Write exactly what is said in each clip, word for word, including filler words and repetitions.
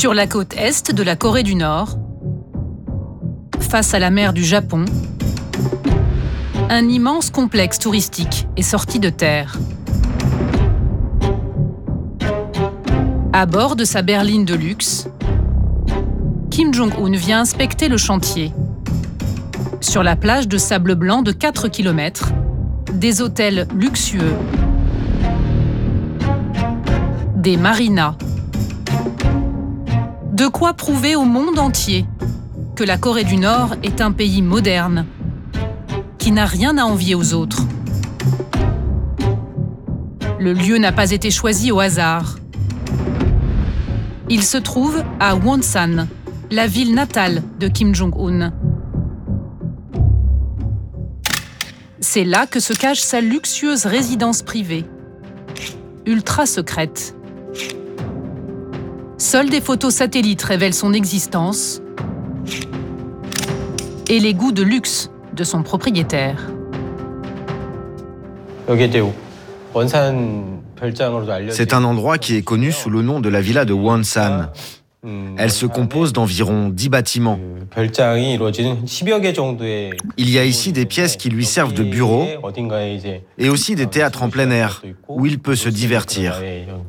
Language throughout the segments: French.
Sur la côte est de la Corée du Nord, face à la mer du Japon, un immense complexe touristique est sorti de terre. À bord de sa berline de luxe, Kim Jong-un vient inspecter le chantier. Sur la plage de sable blanc de quatre kilomètres, des hôtels luxueux, des marinas. De quoi prouver au monde entier que la Corée du Nord est un pays moderne, qui n'a rien à envier aux autres. Le lieu n'a pas été choisi au hasard. Il se trouve à Wonsan, la ville natale de Kim Jong-un. C'est là que se cache sa luxueuse résidence privée, ultra secrète. Seules des photos satellites révèlent son existence et les goûts de luxe de son propriétaire. C'est un endroit qui est connu sous le nom de la villa de Wonsan. Elle se compose d'environ dix bâtiments. Il y a ici des pièces qui lui servent de bureau et aussi des théâtres en plein air où il peut se divertir.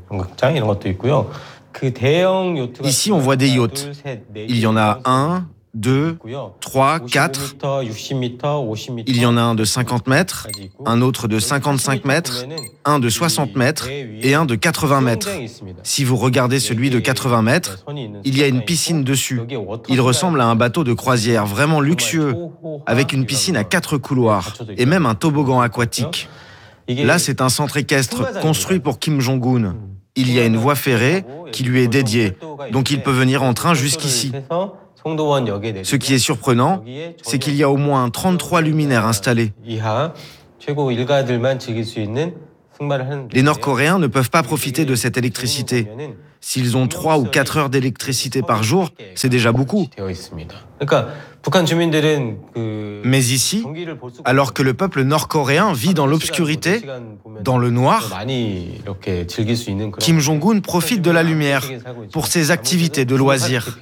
Ici, on voit des yachts. Il y en a un, deux, trois, quatre. Il y en a un de cinquante mètres, un autre de cinquante-cinq mètres, un de soixante mètres et un de quatre-vingts mètres. Si vous regardez celui de quatre-vingts mètres, il y a une piscine dessus. Il ressemble à un bateau de croisière vraiment luxueux, avec une piscine à quatre couloirs et même un toboggan aquatique. Là, c'est un centre équestre construit pour Kim Jong-un. Il y a une voie ferrée qui lui est dédiée, donc il peut venir en train jusqu'ici. Ce qui est surprenant, c'est qu'il y a au moins trente-trois luminaires installés. Les Nord-Coréens ne peuvent pas profiter de cette électricité. S'ils ont trois ou quatre heures d'électricité par jour, c'est déjà beaucoup. Mais ici, alors que le peuple nord-coréen vit dans l'obscurité, dans le noir, Kim Jong-un profite de la lumière pour ses activités de loisirs.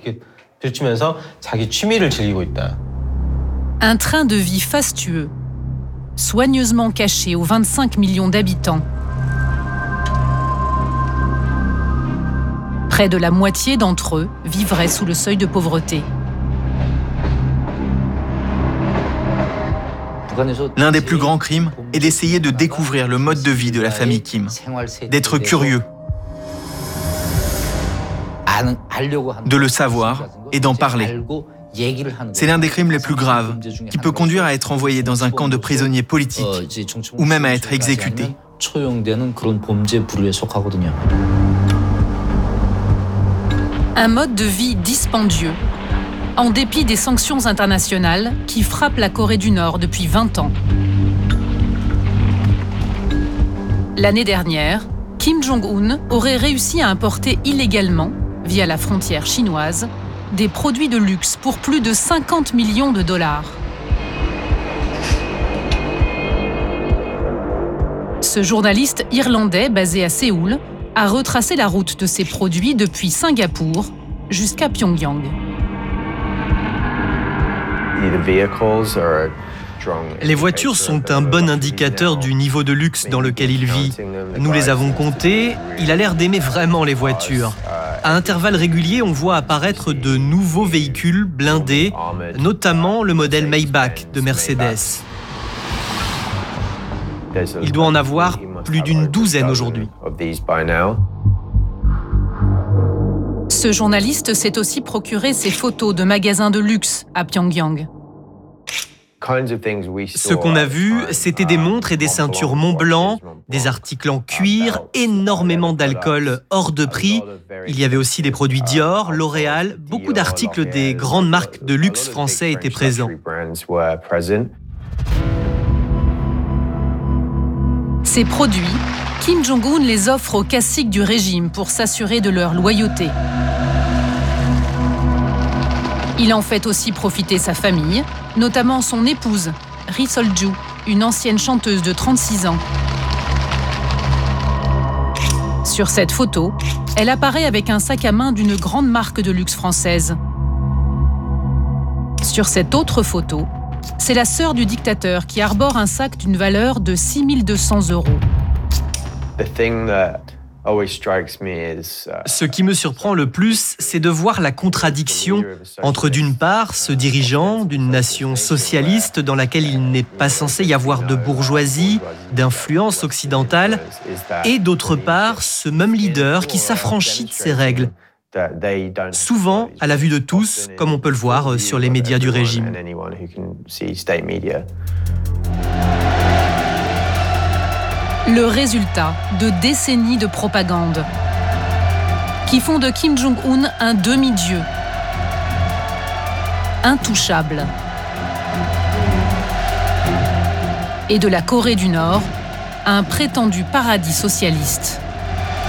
Un train de vie fastueux, soigneusement caché aux vingt-cinq millions d'habitants. Près de la moitié d'entre eux vivraient sous le seuil de pauvreté. L'un des plus grands crimes est d'essayer de découvrir le mode de vie de la famille Kim, d'être curieux, de le savoir et d'en parler. C'est l'un des crimes les plus graves, qui peut conduire à être envoyé dans un camp de prisonniers politiques ou même à être exécuté. Un mode de vie dispendieux, en dépit des sanctions internationales qui frappent la Corée du Nord depuis vingt ans. L'année dernière, Kim Jong-un aurait réussi à importer illégalement, via la frontière chinoise, des produits de luxe pour plus de cinquante millions de dollars. Ce journaliste irlandais basé à Séoul a retracé la route de ces produits depuis Singapour jusqu'à Pyongyang. Les voitures sont un bon indicateur du niveau de luxe dans lequel il vit. Nous les avons comptées, il a l'air d'aimer vraiment les voitures. À intervalles réguliers, on voit apparaître de nouveaux véhicules blindés, notamment le modèle Maybach de Mercedes. Il doit en avoir plus d'une douzaine aujourd'hui. Ce journaliste s'est aussi procuré ses photos de magasins de luxe à Pyongyang. Ce qu'on a vu, c'était des montres et des ceintures Montblanc, des articles en cuir, énormément d'alcool hors de prix. Il y avait aussi des produits Dior, L'Oréal, beaucoup d'articles des grandes marques de luxe français étaient présents. Ces produits, Kim Jong-un les offre aux caciques du régime pour s'assurer de leur loyauté. Il en fait aussi profiter sa famille, notamment son épouse, Ri Sol-ju, une ancienne chanteuse de trente-six ans. Sur cette photo, elle apparaît avec un sac à main d'une grande marque de luxe française. Sur cette autre photo, c'est la sœur du dictateur qui arbore un sac d'une valeur de six mille deux cents euros. Ce qui me surprend le plus, c'est de voir la contradiction entre d'une part ce dirigeant d'une nation socialiste dans laquelle il n'est pas censé y avoir de bourgeoisie, d'influence occidentale, et d'autre part ce même leader qui s'affranchit de ces règles, souvent à la vue de tous, comme on peut le voir sur les médias du régime. Le résultat de décennies de propagande qui font de Kim Jong-un un demi-dieu, intouchable, et de la Corée du Nord un prétendu paradis socialiste.